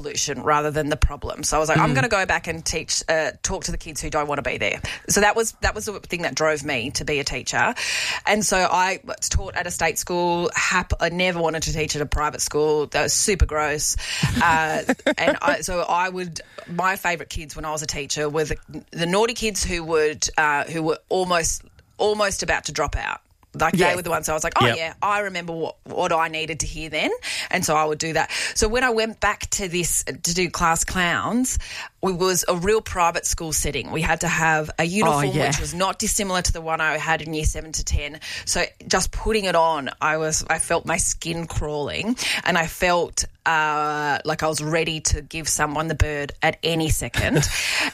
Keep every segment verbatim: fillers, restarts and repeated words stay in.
solution rather than the problem. So I was like, mm. I'm going to go back and teach, uh, talk to the kids who don't want to be there. So that was that was the thing that drove me to be a teacher. And so I taught at a state school. Hap- I never wanted to teach at a private school. That was super gross. Uh, and I, so I would, my favourite kids when I was a teacher were the, the naughty kids who would uh, who were almost almost about to drop out. Like yes. They were the ones I was like, oh, yep. yeah, I remember what, what I needed to hear then. And so I would do that. So when I went back to this to do Class Clowns, it was a real private school setting. We had to have a uniform, oh, yeah. which was not dissimilar to the one I had in year seven to ten. So just putting it on, I was I felt my skin crawling, and I felt uh, like I was ready to give someone the bird at any second.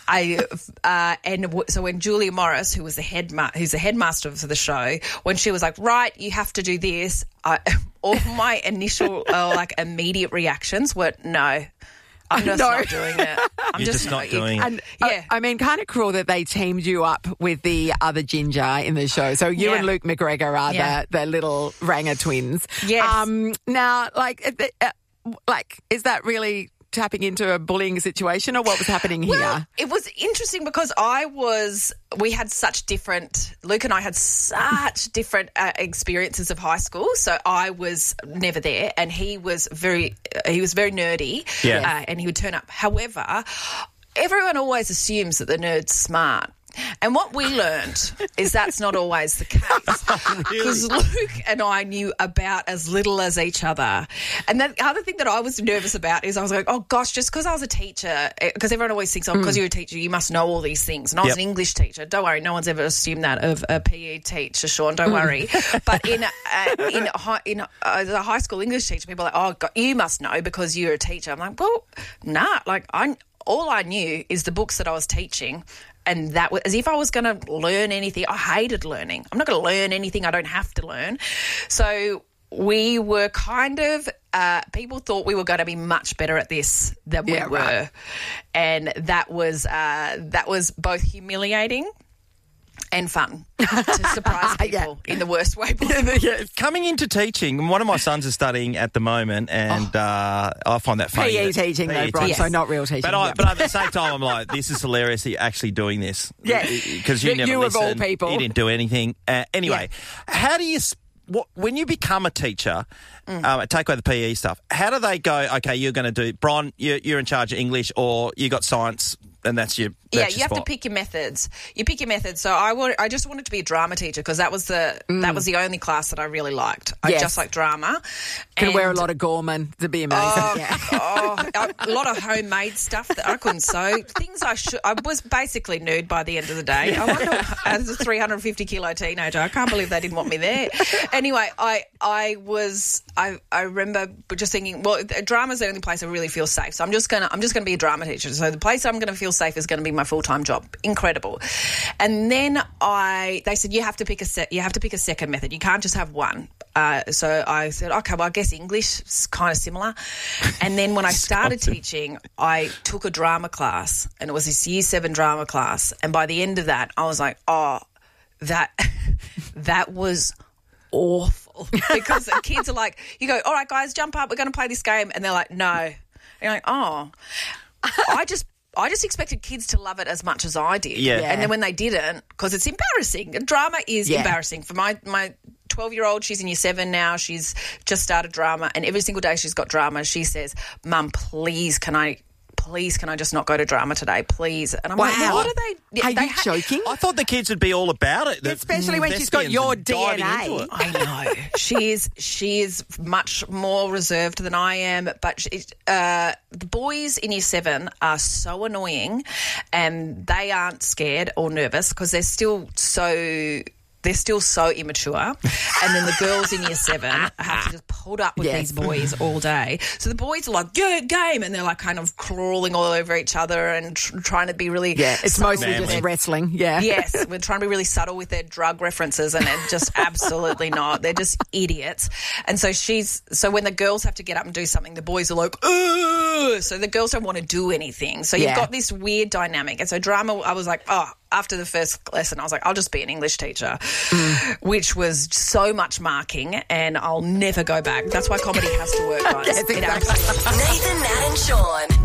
I uh, and w- so when Julia Morris, who was the head ma- who's the headmaster for the show, when she was like, right, you have to do this, I, all my initial uh, like immediate reactions were no. I'm just no. not doing it. I'm You're just, just not doing it. And, yeah. I, I mean, kind of cruel that they teamed you up with the other ginger in the show. So you yeah. and Luke McGregor are yeah. the, the little Ranger twins. Yes. Um, now, like, uh, like, is that really tapping into a bullying situation, or what was happening here? Well, it was interesting because I was, we had such different, Luke and I had such different uh, experiences of high school. So I was never there, and he was very, uh, he was very nerdy, yeah. uh, and he would turn up. However, everyone always assumes that the nerd's smart. And what we learned is that's not always the case, because really? Luke and I knew about as little as each other. And the other thing that I was nervous about is I was like, oh, gosh, just because I was a teacher, because everyone always thinks, oh, because mm. you're a teacher, you must know all these things. And I was yep. an English teacher. Don't worry, no one's ever assumed that of a P E teacher, Sean, don't worry. But in uh, in, high, in uh, as a high school English teacher, people are like, oh, God, you must know because you're a teacher. I'm like, well, nah, like I all I knew is the books that I was teaching. And that was as if I was going to learn anything. I hated learning. I'm not going to learn anything I don't have to learn. So we were kind of, uh, people thought we were going to be much better at this than yeah, we were. Right. And that was, uh, that was both humiliating and fun to surprise people yeah. in the worst way possible. Yeah. Coming into teaching, one of my sons is studying at the moment, and oh. uh, I find that funny. P E teaching, though, Brian, yes. so not real teaching. But, I, but at the same time, I'm like, this is hilarious. You're actually doing this. Yeah. Because you, you never You listened. of all people. You didn't do anything. Uh, anyway, yeah. how do you... What, when you become a teacher, mm. um, take away the P E stuff, how do they go, okay, you're going to do... Bron, you're, you're in charge of English, or you got science... And that's your that's yeah. your You have spot. to pick your methods. You pick your methods. So I would, I just wanted to be a drama teacher because that was the mm. that was the only class that I really liked. I yes. just like drama. Can wear a lot of Gorman to be amazing. Oh, yeah. oh, a lot of homemade stuff that I couldn't sew. Things I should. I was basically nude by the end of the day. I wonder, as a three hundred fifty kilo teenager, I can't believe they didn't want me there. Anyway, I I was I I remember just thinking, well, drama's the only place I really feel safe. So I'm just gonna I'm just gonna be a drama teacher. So the place I'm gonna feel safe is going to be my full-time job. Incredible. And then I, they said, you have to pick a set, you have to pick a second method. You can't just have one. Uh, so I said, okay, well, I guess English is kind of similar. And then when I started teaching, I took a drama class, and it was this year seven drama class. And by the end of that, I was like, oh, that, that was awful. Because the kids are like, you go, all right, guys, jump up. We're going to play this game. And they're like, no. And you're like, oh, I just, I just expected kids to love it as much as I did. Yeah. Yeah. And then when they didn't, because it's embarrassing. Drama is yeah. embarrassing. For my, my twelve-year-old, she's in year seven now. She's just started drama, and every single day she's got drama. She says, Mum, please, can I... Please, can I just not go to drama today, please? And I'm wow. like, what are they? Are they you ha- joking? I thought the kids would be all about it. Especially when she's got your D N A. I know. She is, she is much more reserved than I am. But she, uh, the boys in year seven are so annoying, and they aren't scared or nervous because they're still so... They're still so immature. And then the girls in year seven have to just put up with yes. these boys all day. So the boys are like, yeah, game. And they're like kind of crawling all over each other and tr- trying to be really... Yeah, it's mostly just their, wrestling. Yeah. Yes, we're trying to be really subtle with their drug references, and they're just absolutely not. They're just idiots. And so she's... So when the girls have to get up and do something, the boys are like, ugh. So the girls don't want to do anything. So you've yeah. got this weird dynamic. And so drama, I was like, oh, after the first lesson, I was like, I'll just be an English teacher, mm. which was so much marking, and I'll never go back. That's why comedy has to work, guys. Yes, exactly. Nathan, Nat and Sean.